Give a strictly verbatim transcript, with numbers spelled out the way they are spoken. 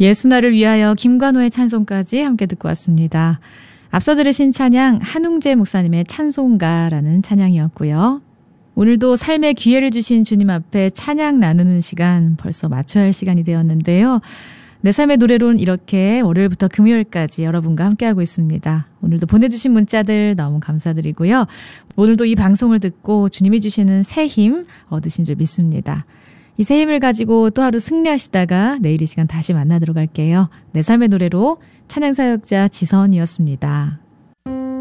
예수나를 위하여 김관호의 찬송까지 함께 듣고 왔습니다. 앞서 들으신 찬양 한웅재 목사님의 찬송가라는 찬양이었고요. 오늘도 삶의 기회를 주신 주님 앞에 찬양 나누는 시간 벌써 마쳐야 할 시간이 되었는데요. 내 삶의 노래로는 이렇게 월요일부터 금요일까지 여러분과 함께하고 있습니다. 오늘도 보내주신 문자들 너무 감사드리고요. 오늘도 이 방송을 듣고 주님이 주시는 새 힘 얻으신 줄 믿습니다. 이 새 힘을 가지고 또 하루 승리하시다가 내일 이 시간 다시 만나도록 할게요. 내 삶의 노래로 찬양사역자 지선이었습니다.